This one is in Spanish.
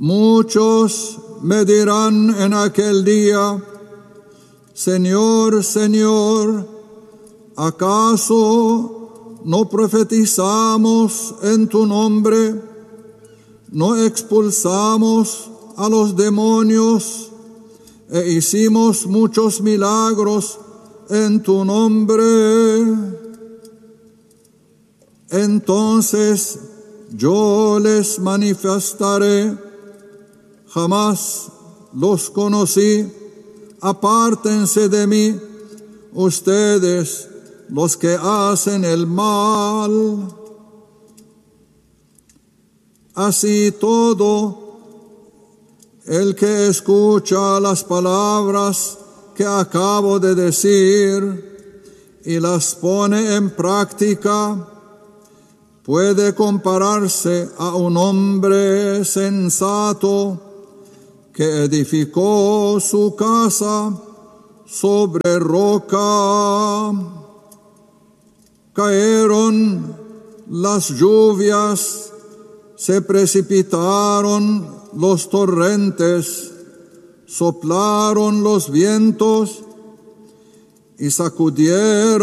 Muchos me dirán en aquel día: Señor, Señor, ¿acaso no profetizamos en tu nombre? ¿No expulsamos a los demonios e hicimos muchos milagros en tu nombre? Entonces yo les manifestaré: jamás los conocí, apártense de mí, ustedes los que hacen el mal. Así todo el que escucha las palabras que acabo de decir y las pone en práctica, puede compararse a un hombre sensato que edificó su casa sobre roca. Cayeron las lluvias, se precipitaron los torrentes, soplaron los vientos y sacudieron